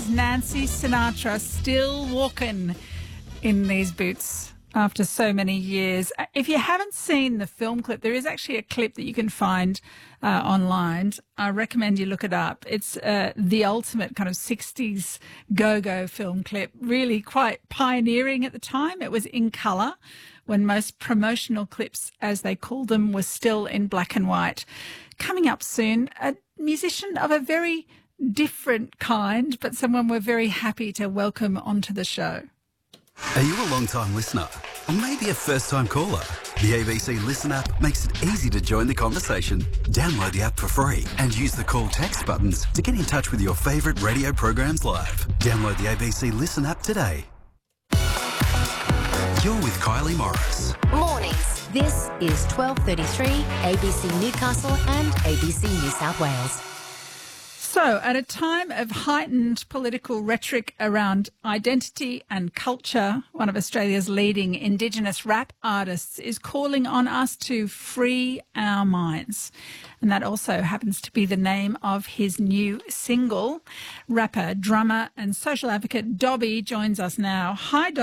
Nancy Sinatra still walking in these boots after so many years. If you haven't seen the film clip, there is actually a clip that you can find online. I recommend you look it up. It's the ultimate kind of 60s go-go film clip, really quite pioneering at the time. It was in colour when most promotional clips, as they called them, were still in black and white. Coming up soon, a musician of a very different kind, but someone we're very happy to welcome onto the show. Are you a long-time listener? Or maybe a first-time caller? The ABC Listen app makes it easy to join the conversation. Download the app for free and use the call text buttons to get in touch with your favourite radio programs live. Download the ABC Listen app today. You're with Kylie Morris. Mornings. This is 12:33 ABC Newcastle and ABC New South Wales. So, at a time of heightened political rhetoric around identity and culture, one of Australia's leading Indigenous rap artists is calling on us to free our minds. And that also happens to be the name of his new single. Rapper, drummer and social advocate Dobby joins us now. Hi, Dobby.